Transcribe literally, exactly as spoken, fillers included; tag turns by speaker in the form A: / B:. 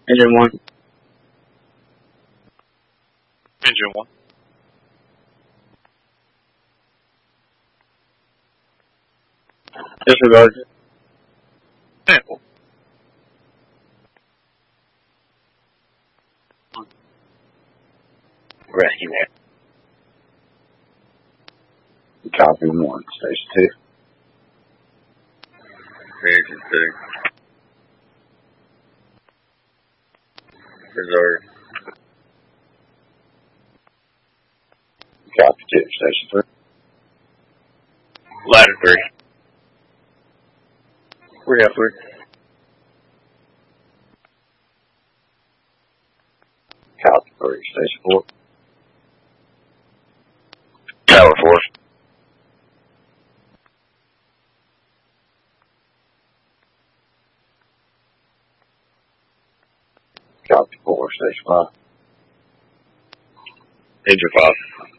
A: Engine one.
B: Engine one.
A: Disregard.
B: Sample.
A: Rescue one. Copy one. Station two.
B: Engine two. Reserve.
A: Copy two. Station three.
B: Ladder three.
A: We have three. Copy three. Station four.
B: Tower four.
A: Copy four. Station five.
B: Engine five.